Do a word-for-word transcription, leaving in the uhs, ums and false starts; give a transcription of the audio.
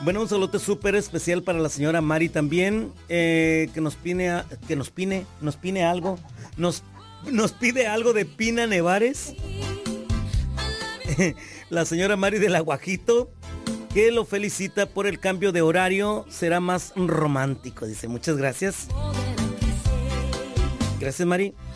Bueno, un saludo súper especial para la señora Mari también, eh, que nos pine, que nos pine, nos pine algo, nos, nos pide algo de Pina Nevares. La señora Mari del Aguajito, que lo felicita por el cambio de horario, será más romántico, dice. Muchas gracias. Gracias, Mari.